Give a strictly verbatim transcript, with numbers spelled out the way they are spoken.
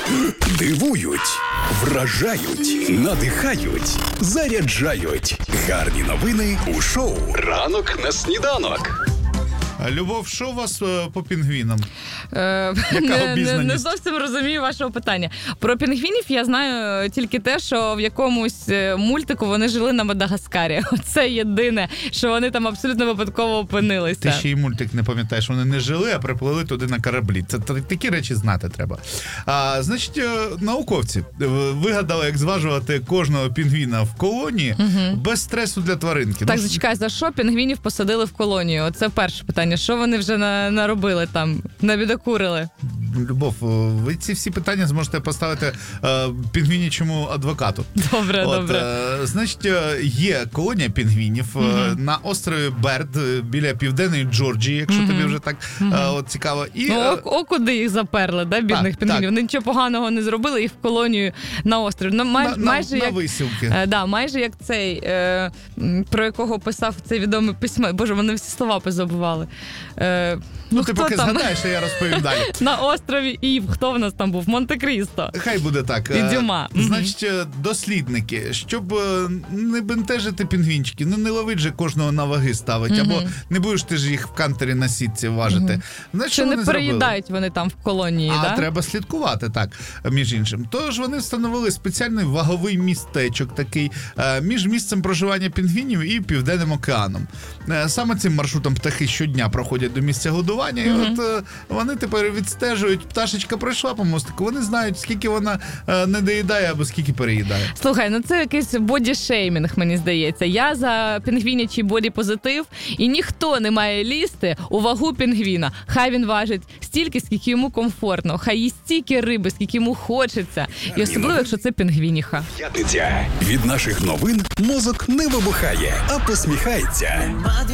Дивують, вражають, надихають, заряджають. Гарні новини у шоу «Ранок на сніданок». Любов, що у вас е, по пінгвінам? Е, не, не, не зовсім розумію вашого питання. Про пінгвінів я знаю тільки те, що в якомусь мультику вони жили на Мадагаскарі. Це єдине, що вони там абсолютно випадково опинилися. Ти ще й мультик не пам'ятаєш, вони не жили, а приплили туди на кораблі. Це такі речі знати треба. А, значить, науковці вигадали, як зважувати кожного пінгвіна в колонії угу. без стресу для тваринки. Так, ну, зачекай, за що пінгвінів посадили в колонію? Оце перше питання. Що вони вже на, наробили там, набідокурили? Любов, ви ці всі питання зможете поставити е, пінгвінічому адвокату. Добре, От, добре. Е, значить, є колонія пінгвінів mm-hmm. е, на острові Берд біля південної Джорджії, якщо mm-hmm. тобі вже так mm-hmm. е, от, цікаво. І, ну, о, о, куди їх заперли, да, бідних так, пінгвінів? Так. Вони нічого поганого не зробили, їх в колонію на острів. Ну, май, на, майже на, як, на висілки. Е, да, майже як цей, е, про якого писав цей відомий письменник. Боже, вони всі слова позабували. Е, ну, ну, ти поки там? Згадаєш, що я розповім далі. На острові Ів. Хто в нас там був? Монте-Крісто. Хай буде так. І Дюма. Значить, дослідники, щоб не бентежити пінгвінчики, ну не ловить же кожного на ваги ставить, mm-hmm. або не будеш ти ж їх в кантері на сітці важити. Mm-hmm. Знаєш, що що не переїдають зробили? Вони там в колонії, а да? треба слідкувати, так, між іншим. Тож вони встановили спеціальний ваговий містечок такий між місцем проживання пінгвінів і Південним океаном. Саме цим маршрутом птахи щодня проходять до місця годування, mm-hmm. і от вони тепер відстежують, пташечка пройшла по мостику, вони знають, скільки вона е, не доїдає або скільки переїдає. Слухай, ну це якийсь бодішеймінг, мені здається. Я за пінгвінячий бодіпозитив, і ніхто не має лізти у вагу пінгвіна. Хай він важить стільки, скільки йому комфортно. Хай їсть стільки риби, скільки йому хочеться. І особливо, якщо це пінгвініха. П'ятниця. Від наших новин мозок не вибухає, а посміхається.